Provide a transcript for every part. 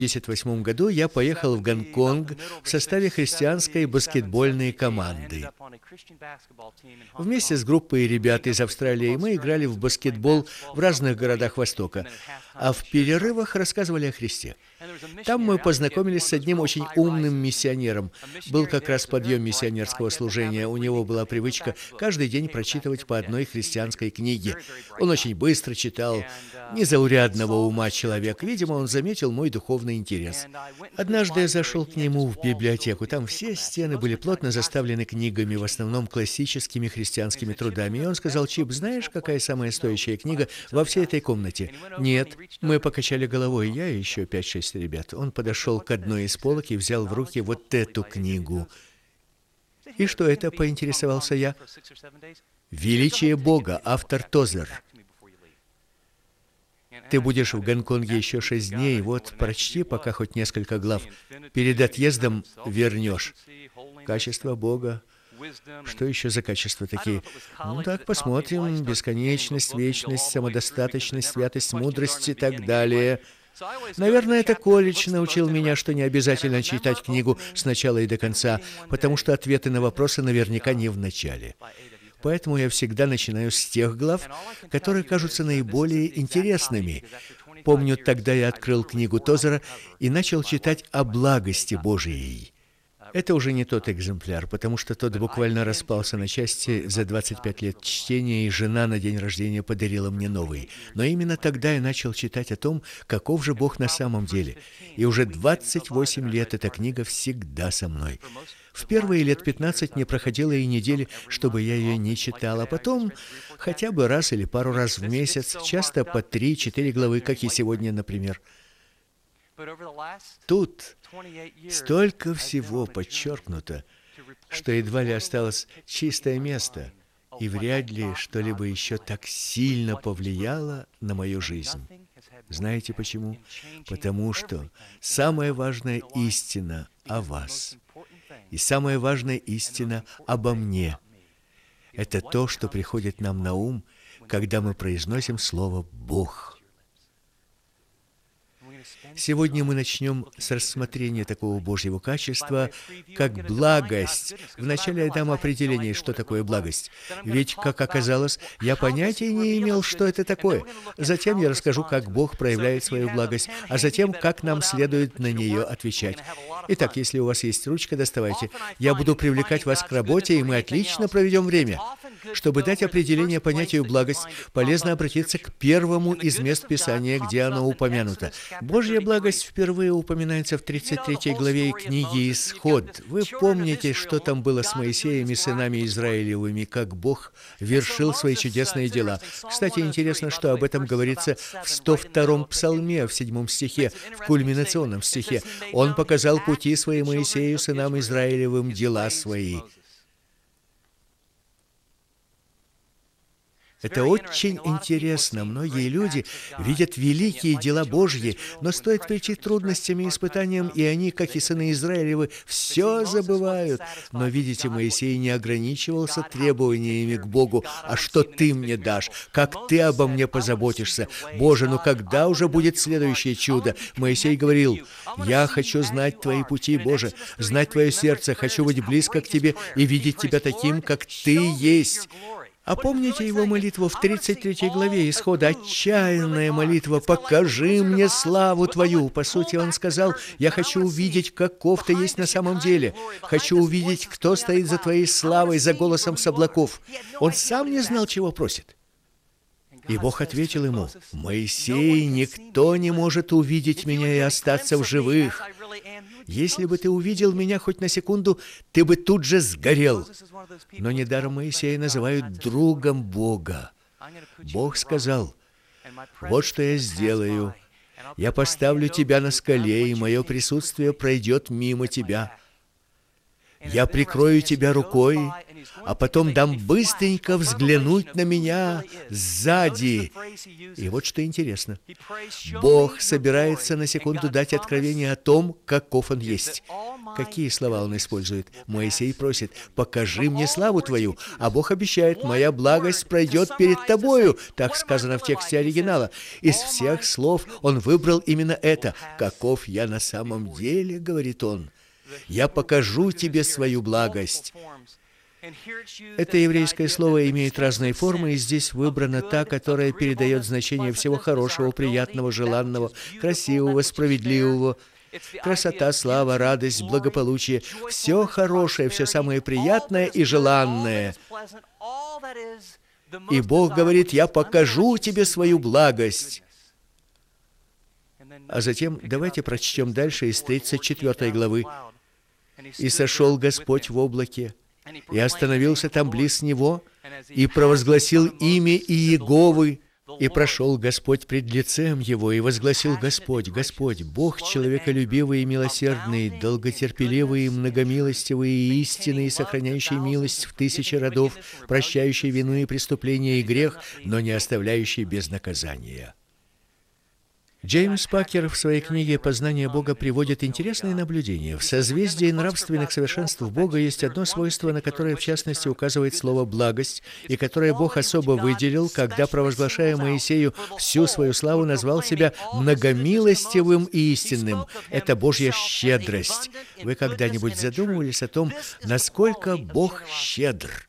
1978 году я поехал в Гонконг в составе христианской баскетбольной команды. Вместе с группой ребят из Австралии мы играли в баскетбол в разных городах Востока, а в перерывах рассказывали о Христе. Там мы познакомились с одним очень умным миссионером. Был как раз подъем миссионерского служения. У него была привычка каждый день прочитывать по одной христианской книге. Он очень быстро читал, незаурядного ума человек. Видимо, он заметил мой духовный интерес. Однажды я зашел к нему в библиотеку. Там все стены были плотно заставлены книгами, в основном классическими христианскими трудами. И он сказал: «Чип, знаешь, какая самая стоящая книга во всей этой комнате?» «Нет». Мы покачали головой, я и еще 5-6 ребят. Он подошел к одной из полок и взял в руки вот эту книгу. «И что это?» — поинтересовался я. «Величие Бога», автор Тозер. Ты будешь в Гонконге еще 6 дней, вот прочти пока хоть несколько глав. Перед отъездом вернешь. Качество Бога. Что еще за качества такие? Ну так, посмотрим. Бесконечность, вечность, самодостаточность, святость, мудрость и так далее. Наверное, это колледж научил меня, что не обязательно читать книгу с начала и до конца, потому что ответы на вопросы наверняка не в начале. Поэтому я всегда начинаю с тех глав, которые кажутся наиболее интересными. Помню, тогда я открыл книгу Тозера и начал читать о благости Божией. Это уже не тот экземпляр, потому что тот буквально распался на части за 25 лет чтения, и жена на день рождения подарила мне новый. Но именно тогда я начал читать о том, каков же Бог на самом деле. И уже 28 лет эта книга всегда со мной. В первые лет 15 не проходило и недели, чтобы я ее не читал, а потом хотя бы раз или пару раз в месяц, часто по 3-4 главы, как и сегодня, например. Тут столько всего подчеркнуто, что едва ли осталось чистое место, и вряд ли что-либо еще так сильно повлияло на мою жизнь. Знаете почему? Потому что самая важная истина о вас и самая важная истина обо мне — это то, что приходит нам на ум, когда мы произносим слово «Бог». Сегодня мы начнем с рассмотрения такого Божьего качества, как благость. Вначале я дам определение, что такое благость. Ведь, как оказалось, я понятия не имел, что это такое. Затем я расскажу, как Бог проявляет свою благость, а затем, как нам следует на нее отвечать. Итак, если у вас есть ручка, доставайте. Я буду привлекать вас к работе, и мы отлично проведем время. Чтобы дать определение понятию благость, полезно обратиться к первому из мест Писания, где оно упомянуто. Божья благость впервые упоминается в 33 главе книги «Исход». Вы помните, что там было с Моисеем и сынами Израилевыми, как Бог вершил свои чудесные дела. Кстати, интересно, что об этом говорится в 102-м псалме, в 7 стихе, в кульминационном стихе. «Он показал пути свои Моисею, сынам Израилевым, дела свои». Это очень интересно. Многие люди видят великие дела Божьи, но стоит прийти трудностям и испытаниям, и они, как и сыны Израилевы, все забывают. Но, видите, Моисей не ограничивался требованиями к Богу: «А что ты мне дашь? Как ты обо мне позаботишься? Боже, ну когда уже будет следующее чудо?» Моисей говорил: «Я хочу знать твои пути, Боже, знать твое сердце, хочу быть близко к тебе и видеть тебя таким, как ты есть». А помните его молитву в 33 главе Исхода? Отчаянная молитва: «Покажи мне славу Твою». По сути, он сказал: «Я хочу увидеть, каков Ты есть на самом деле. Хочу увидеть, кто стоит за Твоей славой, за голосом с облаков». Он сам не знал, чего просит. И Бог ответил ему: «Моисей, никто не может увидеть меня и остаться в живых. Если бы ты увидел меня хоть на секунду, ты бы тут же сгорел». Но недаром Моисея называют другом Бога. Бог сказал: «Вот что я сделаю. Я поставлю тебя на скале, и мое присутствие пройдет мимо тебя. Я прикрою тебя рукой, а потом дам быстренько взглянуть на меня сзади. И вот что интересно. Бог собирается на секунду дать откровение о том, каков Он есть. Какие слова Он использует? Моисей просит: «Покажи мне славу Твою», а Бог обещает: «Моя благость пройдет перед тобою», так сказано в тексте оригинала. Из всех слов Он выбрал именно это. «Каков я на самом деле», — говорит Он. «Я покажу тебе свою благость». Это еврейское слово имеет разные формы, и здесь выбрана та, которая передает значение всего хорошего, приятного, желанного, красивого, справедливого. Красота, слава, радость, благополучие — все хорошее, все самое приятное и желанное. И Бог говорит: «Я покажу тебе свою благость». А затем давайте прочтем дальше из 34 главы. «И сошел Господь в облаке, и остановился там близ него, и провозгласил имя Иеговы, и прошел Господь пред лицем его, и возгласил Господь: Господь, Бог человеколюбивый и милосердный, долготерпеливый и многомилостивый и истинный, и сохраняющий милость в 1000 родов, прощающий вину и преступление и грех, но не оставляющий без наказания». Джеймс Пакер в своей книге «Познание Бога» приводит интересные наблюдения. В созвездии нравственных совершенств Бога есть одно свойство, на которое, в частности, указывает слово «благость», и которое Бог особо выделил, когда, провозглашая Моисею всю свою славу, назвал себя многомилостивым и истинным. Это Божья щедрость. Вы когда-нибудь задумывались о том, насколько Бог щедр?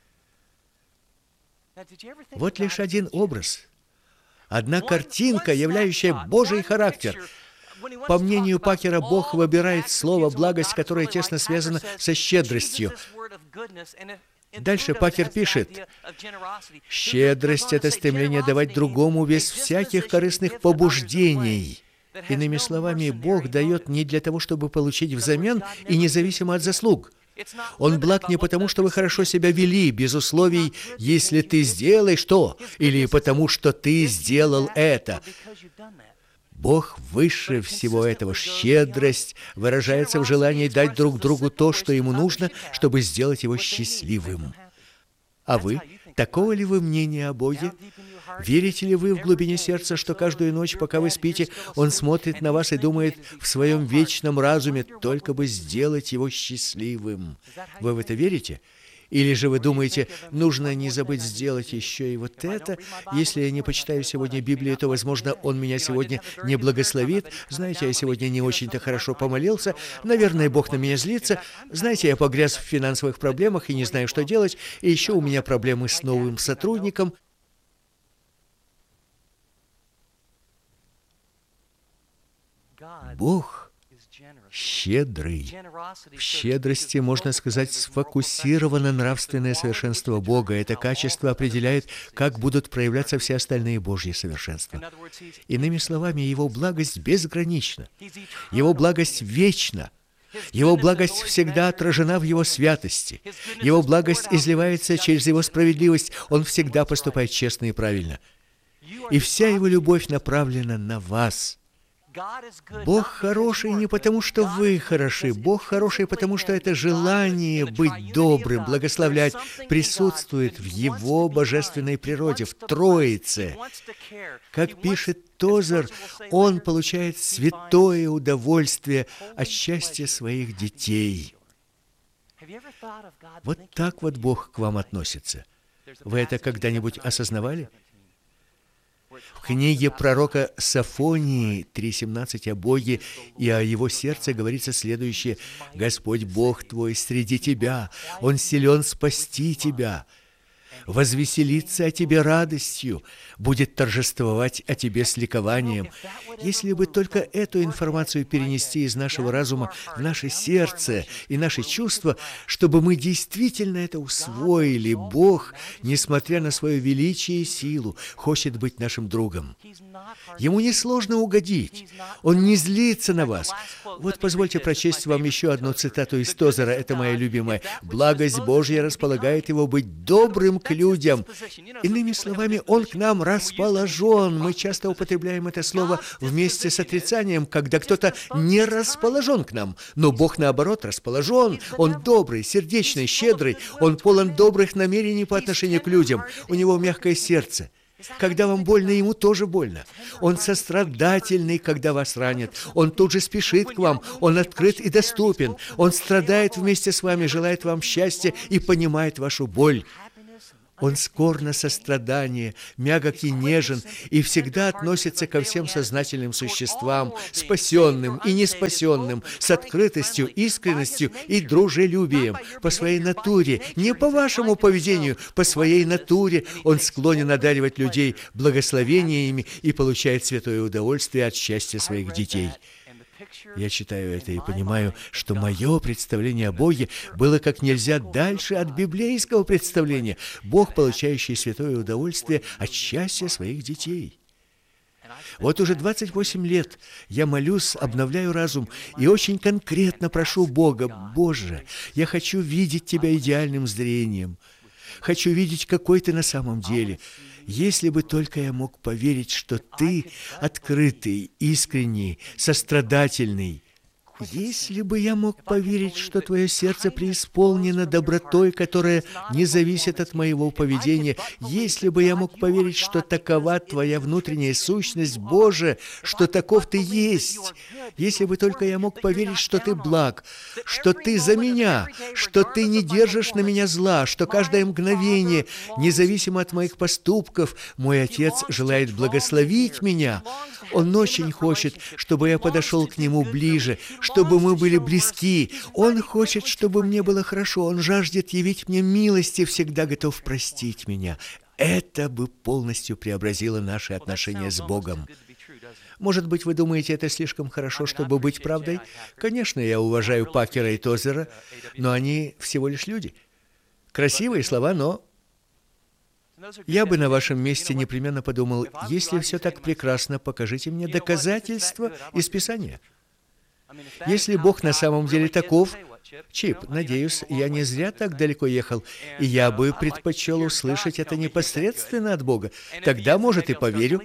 Вот лишь один образ. Одна картинка, являющая Божий характер. По мнению Пакера, Бог выбирает слово «благость», которое тесно связано со щедростью. Дальше Пакер пишет: «Щедрость — это стремление давать другому без всяких корыстных побуждений». Иными словами, Бог дает не для того, чтобы получить взамен, и независимо от заслуг. Он благ не потому, что вы хорошо себя вели, без условий, если ты сделаешь то, или потому, что ты сделал это. Бог выше всего этого. Щедрость выражается в желании дать друг другу то, что ему нужно, чтобы сделать его счастливым. А вы? Такого ли вы мнения о Боге? Верите ли вы в глубине сердца, что каждую ночь, пока вы спите, Он смотрит на вас и думает в своем вечном разуме, только бы сделать его счастливым? Вы в это верите? Или же вы думаете, нужно не забыть сделать еще и вот это? Если я не почитаю сегодня Библию, то, возможно, Он меня сегодня не благословит. Знаете, я сегодня не очень-то хорошо помолился. Наверное, Бог на меня злится. Знаете, я погряз в финансовых проблемах и не знаю, что делать. И еще у меня проблемы с новым сотрудником. Бог щедрый. В щедрости, можно сказать, сфокусировано нравственное совершенство Бога. Это качество определяет, как будут проявляться все остальные Божьи совершенства. Иными словами, Его благость безгранична. Его благость вечна. Его благость всегда отражена в Его святости. Его благость изливается через Его справедливость. Он всегда поступает честно и правильно. И вся Его любовь направлена на вас. Бог хороший не потому, что вы хороши. Бог хороший, потому что это желание быть добрым, благословлять, присутствует в Его божественной природе, в Троице. Как пишет Тозер, Он получает святое удовольствие от счастья своих детей. Вот так вот Бог к вам относится. Вы это когда-нибудь осознавали? В книге пророка Софонии 3:17 о Боге и о Его сердце говорится следующее: «Господь Бог твой среди тебя, Он силен спасти тебя, возвеселится о тебе радостью, будет торжествовать о тебе с ликованием». Если бы только эту информацию перенести из нашего разума в наше сердце и наши чувства, чтобы мы действительно это усвоили, Бог, несмотря на свое величие и силу, хочет быть нашим другом. Ему несложно угодить. Он не злится на вас. Вот позвольте прочесть вам еще одну цитату из Тозера, это моя любимая. «Благость Божья располагает его быть добрым к людям. Иными словами, Он к нам расположен. Мы часто употребляем это слово вместе с отрицанием, когда кто-то не расположен к нам. Но Бог, наоборот, расположен. Он добрый, сердечный, щедрый. Он полон добрых намерений по отношению к людям. У Него мягкое сердце. Когда вам больно, Ему тоже больно. Он сострадательный, когда вас ранят. Он тут же спешит к вам. Он открыт и доступен. Он страдает вместе с вами, желает вам счастья и понимает вашу боль. Он скор на сострадание, мягок и нежен, и всегда относится ко всем сознательным существам, спасенным и неспасенным, с открытостью, искренностью и дружелюбием. По своей натуре, не по вашему поведению, по своей натуре Он склонен одаривать людей благословениями и получает святое удовольствие от счастья своих детей. Я читаю это и понимаю, что мое представление о Боге было как нельзя дальше от библейского представления. Бог, получающий святое удовольствие от счастья своих детей. Вот уже 28 лет я молюсь, обновляю разум и очень конкретно прошу Бога: Боже, я хочу видеть Тебя идеальным зрением. Хочу видеть, какой Ты на самом деле. Если бы только я мог поверить, что Ты открытый, искренний, сострадательный. Если бы я мог поверить, что Твое сердце преисполнено добротой, которая не зависит от моего поведения, если бы я мог поверить, что такова Твоя внутренняя сущность, Боже, что таков Ты есть, если бы только я мог поверить, что Ты благ, что Ты за меня, что Ты не держишь на меня зла, что каждое мгновение, независимо от моих поступков, мой Отец желает благословить меня. Он очень хочет, чтобы я подошел к Нему ближе, чтобы мы были близки. Он хочет, чтобы мне было хорошо. Он жаждет явить мне милости, всегда готов простить меня. Это бы полностью преобразило наши отношения с Богом. Может быть, вы думаете, это слишком хорошо, чтобы быть правдой? Конечно, я уважаю Пакера и Тозера, но они всего лишь люди. Красивые слова, но... Я бы на вашем месте непременно подумал: если все так прекрасно, покажите мне доказательства из Писания. Если Бог на самом деле таков, Чип, надеюсь, я не зря так далеко ехал, и я бы предпочел услышать это непосредственно от Бога. Тогда, может, и поверю.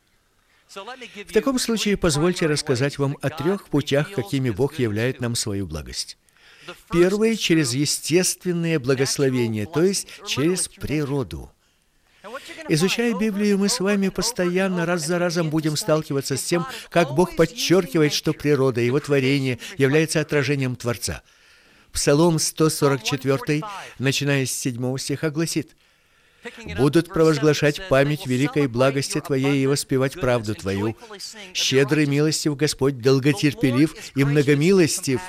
В таком случае, позвольте рассказать вам о 3 путях, какими Бог являет нам свою благость. Первый — через естественные благословения, то есть через природу. Изучая Библию, мы с вами постоянно, раз за разом будем сталкиваться с тем, как Бог подчеркивает, что природа, Его творение, является отражением Творца. Псалом 144, начиная с 7 стиха, гласит: «Будут провозглашать память великой благости Твоей и воспевать правду Твою. Щедрый милостив Господь, долготерпелив и многомилостив».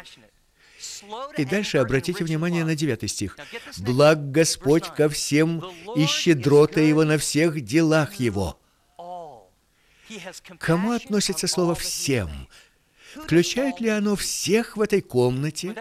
И дальше обратите внимание на 9 стих. «Благ Господь ко всем, и щедрота Его на всех делах Его». К кому относится слово «всем»? Включает ли оно всех в этой комнате?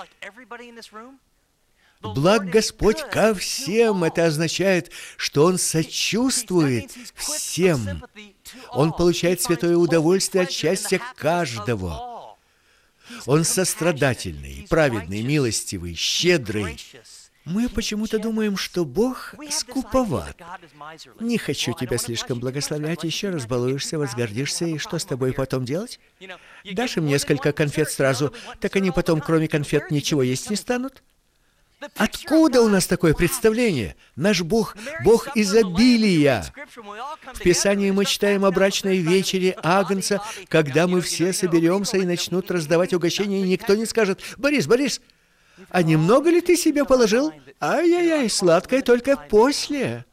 Благ Господь ко всем. Это означает, что Он сочувствует всем. Он получает святое удовольствие от счастья каждого. Он сострадательный, праведный, милостивый, щедрый. Мы почему-то думаем, что Бог скуповат. Не хочу тебя слишком благословлять, еще раз балуешься, возгордишься, и что с тобой потом делать? Дашь им несколько конфет сразу, так они потом, кроме конфет, ничего есть не станут? Откуда у нас такое представление? Наш Бог — Бог изобилия. В Писании мы читаем о брачной вечере Агнца, когда мы все соберемся и начнут раздавать угощения, и никто не скажет: «Борис, Борис, а немного ли ты себе положил? Ай-яй-яй, сладкое только после».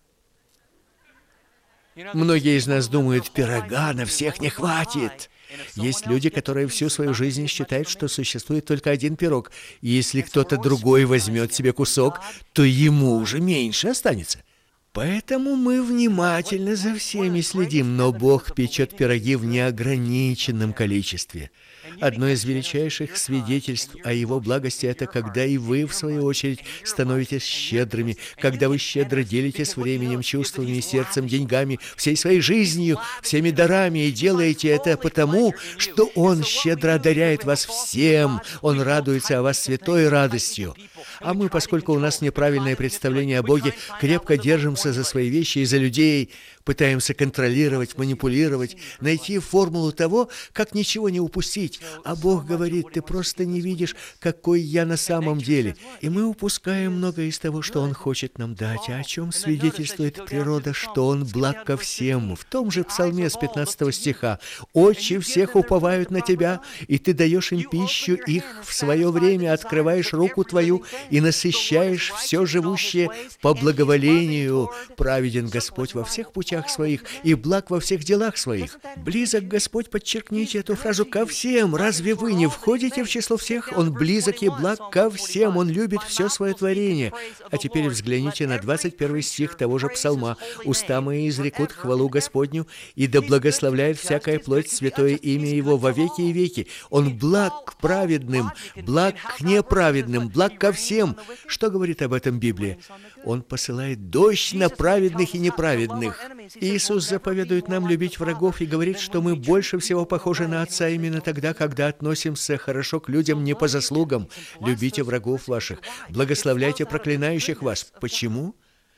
Многие из нас думают: пирога на всех не хватит. Есть люди, которые всю свою жизнь считают, что существует только один пирог, и если кто-то другой возьмет себе кусок, то ему уже меньше останется. Поэтому мы внимательно за всеми следим, но Бог печет пироги в неограниченном количестве. Одно из величайших свидетельств о Его благости – это когда и вы, в свою очередь, становитесь щедрыми, когда вы щедро делитесь временем, чувствами, сердцем, деньгами, всей своей жизнью, всеми дарами, и делаете это потому, что Он щедро одаряет вас всем, Он радуется о вас святой радостью. А мы, поскольку у нас неправильное представление о Боге, крепко держимся за свои вещи и за людей, пытаемся контролировать, манипулировать, найти формулу того, как ничего не упустить. А Бог говорит: ты просто не видишь, какой я на самом деле. И мы упускаем многое из того, что Он хочет нам дать. А о чем свидетельствует природа, что Он благ ко всем? В том же Псалме с 15 стиха: «Очи всех уповают на Тебя, и Ты даешь им пищу их в свое время, открываешь руку Твою и насыщаешь все живущее по благоволению. Праведен Господь во всех путях своих и благ во всех делах своих». Близок Господь, подчеркните эту фразу, ко всем. Разве вы не входите в число всех? Он близок и благ ко всем. Он любит все свое творение. А теперь взгляните на 21 стих того же Псалма: «Уста мои изрекут хвалу Господню, и да благословляет всякая плоть святое имя Его во веки и веки». Он благ к праведным, благ к неправедным, благ ко всем. Что говорит об этом Библия? Он посылает дождь на праведных и неправедных. Иисус заповедует нам любить врагов и говорит, что мы больше всего похожи на Отца именно тогда, когда относимся хорошо к людям не по заслугам. Любите врагов ваших, благословляйте проклинающих вас. Почему?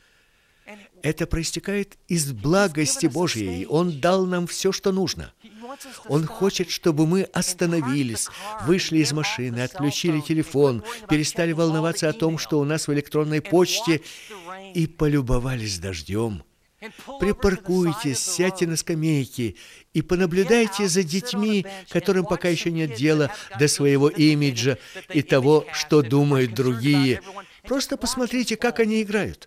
Это проистекает из благости Божьей. Он дал нам все, что нужно. Он хочет, чтобы мы остановились, вышли из машины, отключили телефон, перестали волноваться о том, что у нас в электронной почте, и полюбовались дождем. Припаркуйтесь, сядьте на скамейке и понаблюдайте за детьми, которым пока еще нет дела до своего имиджа и того, что думают другие. Просто посмотрите, как они играют.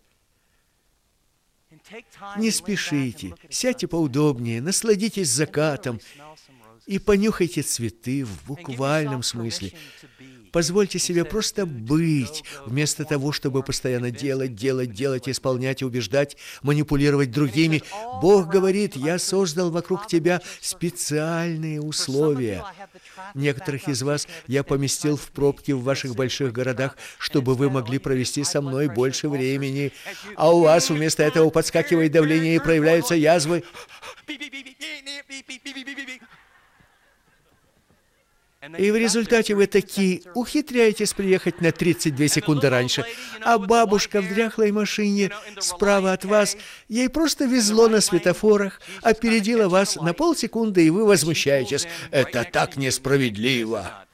Не спешите, сядьте поудобнее, насладитесь закатом и понюхайте цветы в буквальном смысле. Позвольте себе просто быть, вместо того, чтобы постоянно делать, исполнять, убеждать, манипулировать другими. Бог говорит: «Я создал вокруг тебя специальные условия». Некоторых из вас я поместил в пробки в ваших больших городах, чтобы вы могли провести со мной больше времени. А у вас вместо этого подскакивает давление и проявляются язвы. И в результате вы таки ухитряетесь приехать на 32 секунды раньше, а бабушка в дряхлой машине справа от вас, ей просто везло на светофорах, опередила вас на полсекунды, и вы возмущаетесь. Это так несправедливо.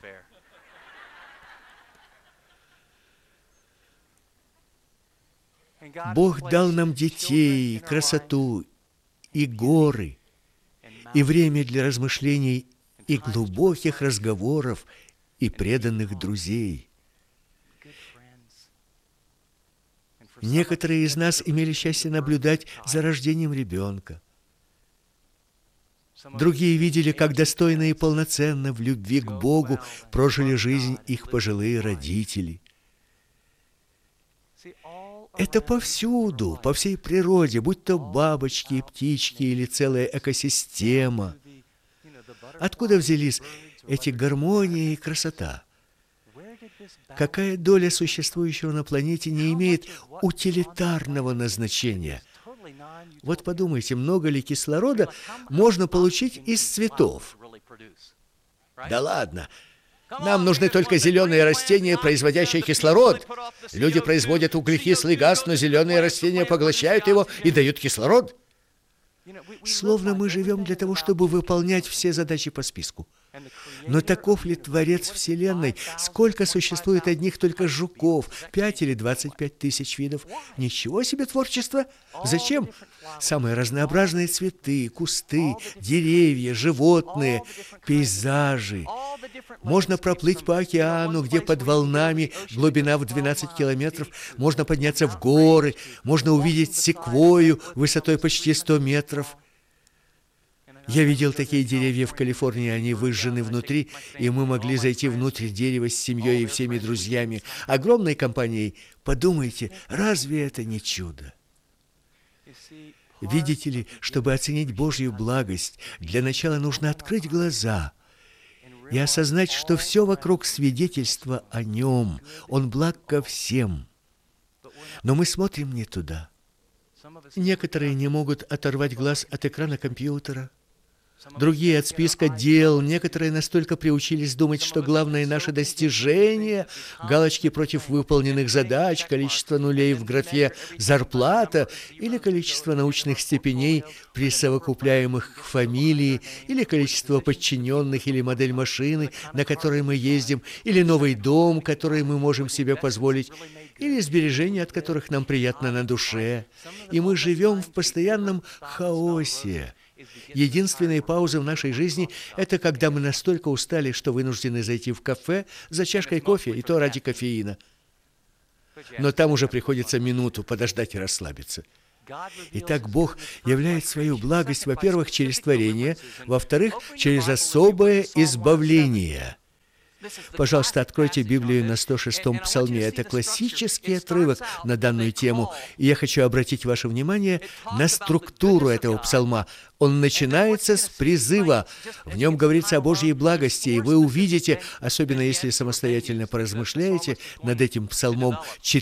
Бог дал нам детей, красоту и горы, и время для размышлений, и глубоких разговоров, и преданных друзей. Некоторые из нас имели счастье наблюдать за рождением ребенка. Другие видели, как достойно и полноценно в любви к Богу прожили жизнь их пожилые родители. Это повсюду, по всей природе, будь то бабочки и птички или целая экосистема. Откуда взялись эти гармония и красота? Какая доля существующего на планете не имеет утилитарного назначения? Вот подумайте, много ли кислорода можно получить из цветов? Да ладно! Нам нужны только зеленые растения, производящие кислород. Люди производят углекислый газ, но зеленые растения поглощают его и дают кислород. Словно мы живем для того, чтобы выполнять все задачи по списку. Но таков ли Творец Вселенной? Сколько существует одних только жуков? 5 или 25 тысяч видов? Ничего себе творчество! Зачем? Самые разнообразные цветы, кусты, деревья, животные, пейзажи. Можно проплыть по океану, где под волнами глубина в 12 километров. Можно подняться в горы. Можно увидеть секвойю высотой почти 100 метров. Я видел такие деревья в Калифорнии, они выжжены внутри, и мы могли зайти внутрь дерева с семьей и всеми друзьями, огромной компанией. Подумайте, разве это не чудо? Видите ли, чтобы оценить Божью благость, для начала нужно открыть глаза и осознать, что все вокруг свидетельство о Нем. Он благ ко всем. Но мы смотрим не туда. Некоторые не могут оторвать глаз от экрана компьютера, другие от списка дел, некоторые настолько приучились думать, что главное наше достижение, галочки против выполненных задач, количество нулей в графе «зарплата» или количество научных степеней, присовокупляемых к фамилии, или количество подчиненных, или модель машины, на которой мы ездим, или новый дом, который мы можем себе позволить, или сбережения, от которых нам приятно на душе. И мы живем в постоянном хаосе. Единственная пауза в нашей жизни – это когда мы настолько устали, что вынуждены зайти в кафе за чашкой кофе, и то ради кофеина. Но там уже приходится минуту подождать и расслабиться. Итак, Бог являет свою благость, во-первых, через творение, во-вторых, через особое избавление. Пожалуйста, откройте Библию на 106-м псалме. Это классический отрывок на данную тему. И я хочу обратить ваше внимание на структуру этого псалма. Он начинается с призыва. В нем говорится о Божьей благости, и вы увидите, особенно если самостоятельно поразмышляете над этим псалмом,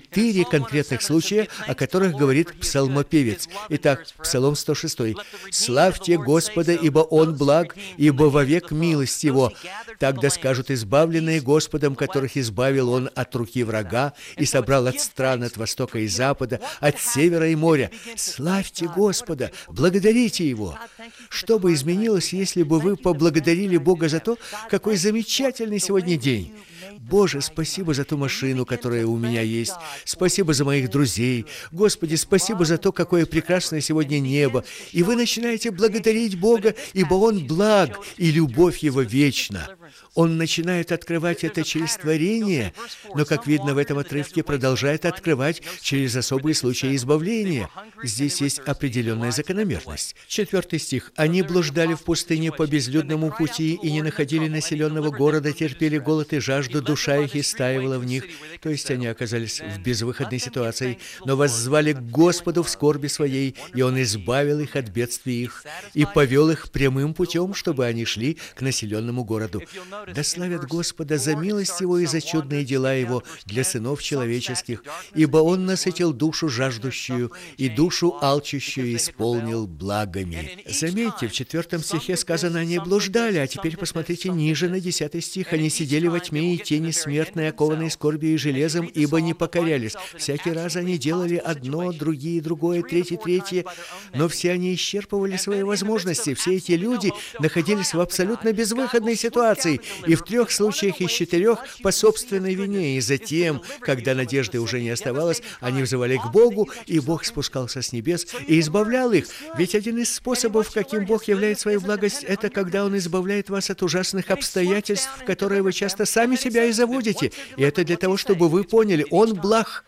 4 конкретных случая, о которых говорит псалмопевец. Итак, Псалом 106. «Славьте Господа, ибо Он благ, ибо вовек милость Его. Тогда скажут избавленные Господом, которых избавил Он от руки врага и собрал от стран от востока и запада, от севера и моря. Славьте Господа, благодарите Его». Что бы изменилось, если бы вы поблагодарили Бога за то, какой замечательный сегодня день? Боже, спасибо за ту машину, которая у меня есть. Спасибо за моих друзей. Господи, спасибо за то, какое прекрасное сегодня небо. И вы начинаете благодарить Бога, ибо Он благ, и любовь Его вечна. Он начинает открывать это через творение, но, как видно в этом отрывке, продолжает открывать через особые случаи избавления. Здесь есть определенная закономерность. 4 стих. «Они блуждали в пустыне по безлюдному пути и не находили населенного города, терпели голод и жажду, душа их истаивала в них». То есть они оказались в безвыходной ситуации, но воззвали к Господу в скорби своей, и Он избавил их от бедствий их и повел их прямым путем, чтобы они шли к населенному городу. Да славят Господа за милость Его и за чудные дела Его для сынов человеческих, ибо Он насытил душу жаждущую и душу алчущую исполнил благами. Заметьте, в 4 стихе сказано, они блуждали, а теперь посмотрите ниже на 10 стих. Они сидели во тьме и тени смертной, окованной скорбью и железом, ибо не покорялись. Всякий раз они делали одно, другие другое, третье, но все они исчерпывали свои возможности. Все эти люди находились в абсолютно безвыходной ситуации, и в 3 случаях из 4 по собственной вине. И затем, когда надежды уже не оставалось, они взывали к Богу, и Бог спускался с небес и избавлял их. Ведь один из способов, каким Бог являет свою благость, это когда Он избавляет вас от ужасных обстоятельств, в которые вы часто сами себя и заводите. И это для того, чтобы вы поняли, Он благ,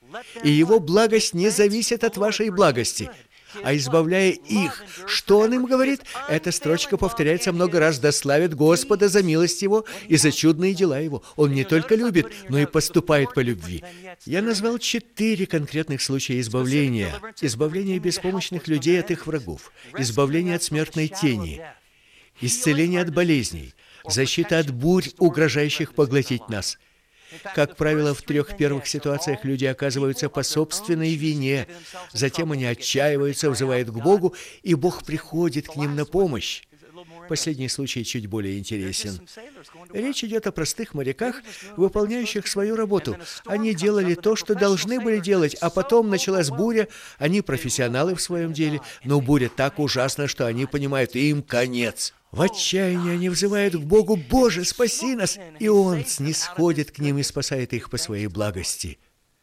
и Его благость не зависит от вашей благости. А избавляя их, что Он им говорит? Эта строчка повторяется много раз. «Да славят Господа за милость Его и за чудные дела Его». Он не только любит, но и поступает по любви. Я назвал 4 конкретных случая избавления. Избавление беспомощных людей от их врагов, избавление от смертной тени, исцеление от болезней, защита от бурь, угрожающих поглотить нас. Как правило, в 3 первых ситуациях люди оказываются по собственной вине. Затем они отчаиваются, взывают к Богу, и Бог приходит к ним на помощь. Последний случай чуть более интересен. Речь идет о простых моряках, выполняющих свою работу. Они делали то, что должны были делать, а потом началась буря. Они профессионалы в своем деле, но буря так ужасна, что они понимают, им конец. В отчаянии они взывают к Богу: «Боже, спаси нас!» И Он снисходит к ним и спасает их по своей благости.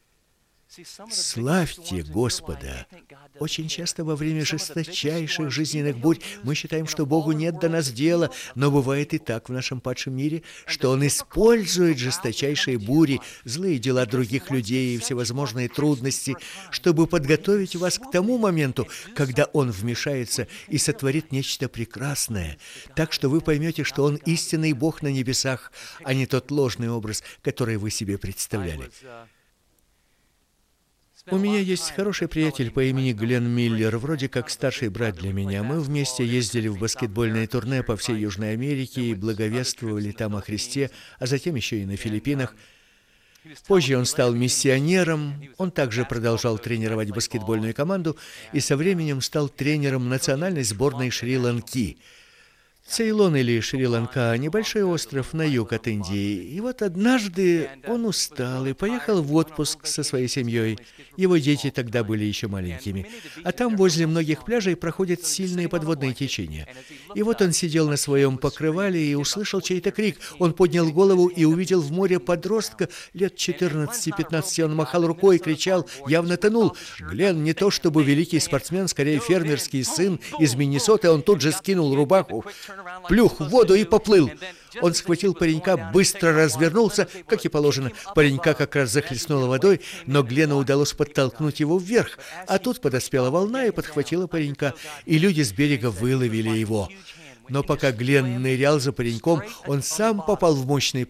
Славьте Господа! Очень часто во время жесточайших жизненных бурь мы считаем, что Богу нет до нас дела, но бывает и так в нашем падшем мире, что Он использует жесточайшие бури, злые дела других людей и всевозможные трудности, чтобы подготовить вас к тому моменту, когда Он вмешается и сотворит нечто прекрасное, так что вы поймете, что Он истинный Бог на небесах, а не тот ложный образ, который вы себе представляли. У меня есть хороший приятель по имени Глен Миллер, вроде как старший брат для меня. Мы вместе ездили в баскетбольное турне по всей Южной Америке и благовествовали там о Христе, а затем еще и на Филиппинах. Позже он стал миссионером, он также продолжал тренировать баскетбольную команду и со временем стал тренером национальной сборной Шри-Ланки. Цейлон или Шри-Ланка – небольшой остров на юг от Индии. И вот однажды он устал и поехал в отпуск со своей семьей. Его дети тогда были еще маленькими. А там возле многих пляжей проходят сильные подводные течения. И вот он сидел на своем покрывале и услышал чей-то крик. Он поднял голову и увидел в море подростка лет 14-15. Он махал рукой и кричал, явно тонул. Глен не то чтобы великий спортсмен, скорее фермерский сын из Миннесоты. Он тут же скинул рубаху, плюх в воду и поплыл. Он схватил паренька, быстро развернулся, как и положено. Паренька как раз захлестнуло водой, но Глену удалось подтолкнуть его вверх. А тут подоспела волна и подхватила паренька, и люди с берега выловили его. Но пока Глен нырял за пареньком, он сам попал в мощный